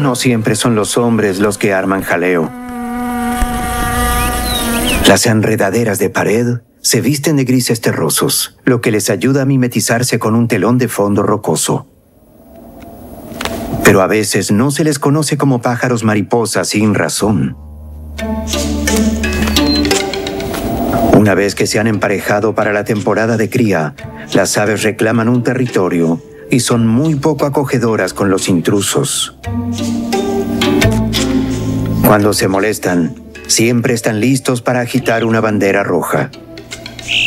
No siempre son los hombres los que arman jaleo. Las enredaderas de pared se visten de grises terrosos, lo que les ayuda a mimetizarse con un telón de fondo rocoso. Pero a veces no se les conoce como pájaros mariposa sin razón. Una vez que se han emparejado para la temporada de cría, las aves reclaman un territorio y son muy poco acogedoras con los intrusos. Cuando se molestan, siempre están listos para agitar una bandera roja.